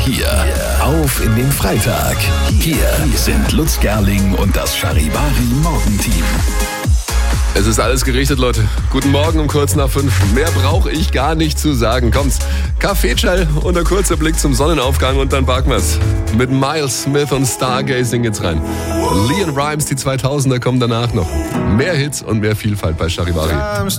Hier, auf in den Freitag. Hier sind Lutz Gerling und das Charivari Morgenteam. Es ist alles gerichtet, Leute. Guten Morgen um kurz nach 5. Mehr brauche ich gar nicht zu sagen. Kommt's. Kaffeeschall und ein kurzer Blick zum Sonnenaufgang und dann packen wir's. Mit Miles Smith und Stargazing geht's rein. Leon Rimes, die 2000er kommen danach noch. Mehr Hits und mehr Vielfalt bei Charivari.